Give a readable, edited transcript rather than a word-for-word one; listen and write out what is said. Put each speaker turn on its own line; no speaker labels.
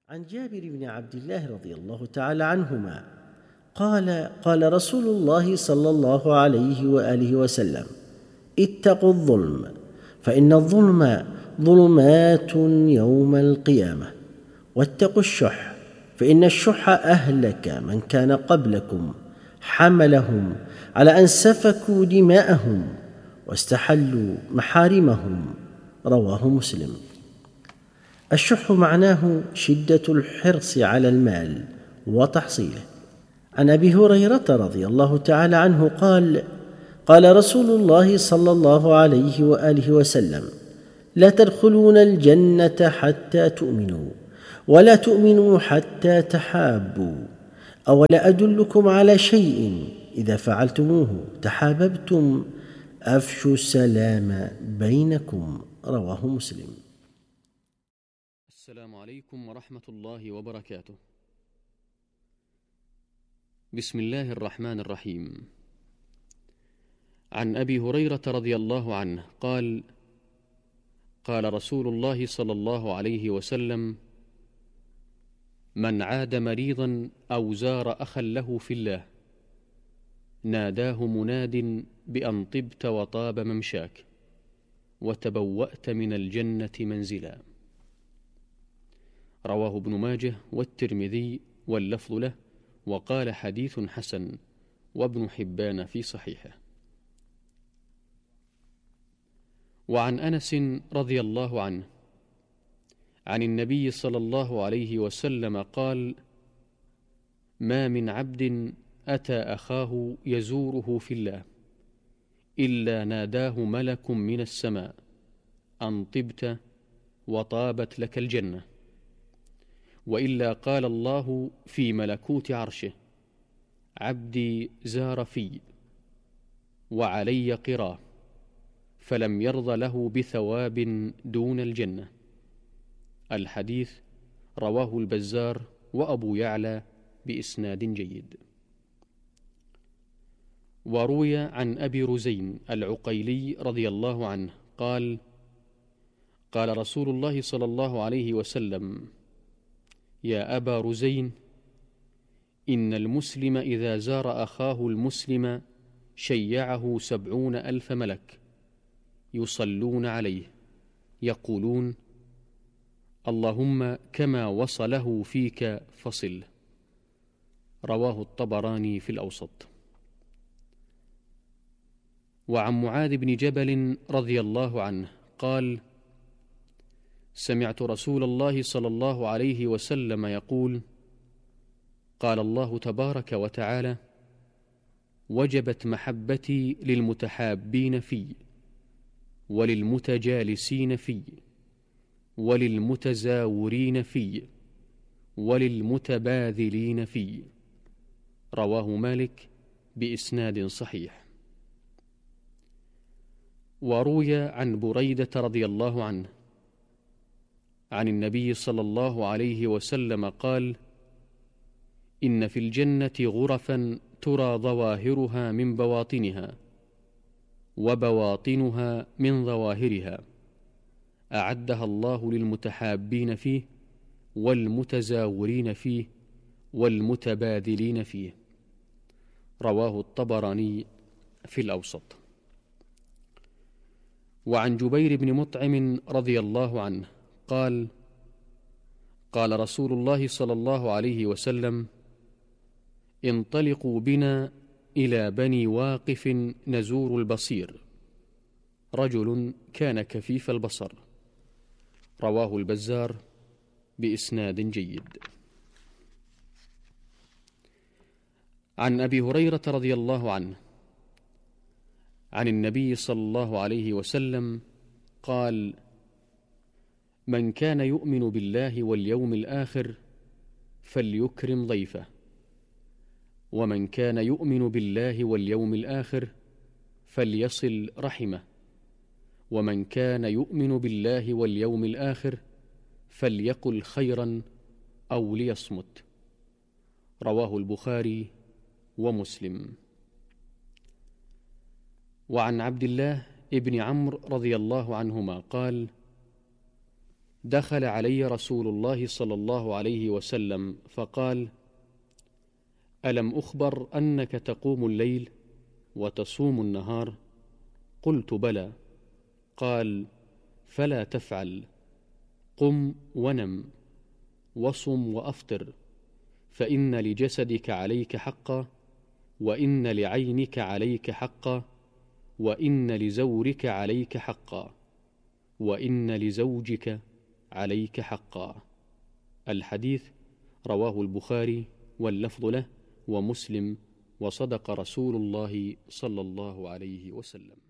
عن جابر بن عبد الله رضي الله تعالى عنهما قال رسول الله صلى الله عليه وآله وسلم: اتقوا الظلم، فإن الظلم ظلمات يوم القيامة، واتقوا الشح، فإن الشح أهلك من كان قبلكم، حملهم على أن سفكوا دماءهم واستحلوا محارمهم. رواه مسلم. الشح معناه شدة الحرص على المال وتحصيله. عن أبي هريرة رضي الله تعالى عنه قال رسول الله صلى الله عليه وآله وسلم: لا تدخلون الجنة حتى تؤمنوا، ولا تؤمنوا حتى تحابوا، أولا أدلكم على شيء إذا فعلتموه تحاببتم؟ أفشوا السلام بينكم. رواه مسلم.
السلام عليكم ورحمة الله وبركاته. بسم الله الرحمن الرحيم. عن أبي هريرة رضي الله عنه قال رسول الله صلى الله عليه وسلم: من عاد مريضا أو زار أخا له في الله ناداه مناد بأن طبت وطاب ممشاك وتبوأت من الجنة منزلا. رواه ابن ماجه والترمذي واللفظ له، وقال حديث حسن، وابن حبان في صحيحه. وعن أنس رضي الله عنه عن النبي صلى الله عليه وسلم قال: ما من عبد أتى أخاه يزوره في الله إلا ناداه ملك من السماء أن طبت وطابت لك الجنة، وإلا قال الله في ملكوت عرشه: عبدي زار في وعلي قراه، فلم يرض له بثواب دون الجنة. الحديث رواه البزار وأبو يعلى بإسناد جيد. وروي عن أبي رزين العقيلي رضي الله عنه قال رسول الله صلى الله عليه وسلم: يا أبا رزين، إن المسلم إذا زار أخاه المسلم شيعه 70,000 ملك يصلون عليه يقولون: اللهم كما وصله فيك فصله. رواه الطبراني في الأوسط. وعن معاذ بن جبل رضي الله عنه سمعت رسول الله صلى الله عليه وسلم يقول: قال الله تبارك وتعالى: وجبت محبتي للمتحابين في، وللمتجالسين في، وللمتزاورين في، وللمتباذلين في. رواه مالك بإسناد صحيح. وروي عن بريدة رضي الله عنه عن النبي صلى الله عليه وسلم قال: إن في الجنة غرفا ترى ظواهرها من بواطنها وبواطنها من ظواهرها، أعدها الله للمتحابين فيه والمتزاورين فيه والمتباذلين فيه. رواه الطبراني في الأوسط. وعن جبير بن مطعم رضي الله عنه قال رسول الله صلى الله عليه وسلم: انطلقوا بنا إلى بني واقف نزور البصير، رجل كان كفيف البصر. رواه البزار بإسناد جيد. عن أبي هريرة رضي الله عنه عن النبي صلى الله عليه وسلم قال: من كان يؤمن بالله واليوم الآخر فليكرم ضيفه، ومن كان يؤمن بالله واليوم الآخر فليصل رحمه، ومن كان يؤمن بالله واليوم الآخر فليقل خيرا أو ليصمت. رواه البخاري ومسلم. وعن عبد الله ابن عمرو رضي الله عنهما دخل علي رسول الله صلى الله عليه وسلم فقال: ألم أخبر أنك تقوم الليل وتصوم النهار؟ قلت: بلى. قال: فلا تفعل، قم ونم وصم وأفطر، فإن لجسدك عليك حقا، وإن لعينك عليك حقا، وإن لزورك عليك حقا، وإن لزوجك عليك حقا. الحديث رواه البخاري واللفظ له ومسلم، وصدق رسول الله صلى الله عليه وسلم.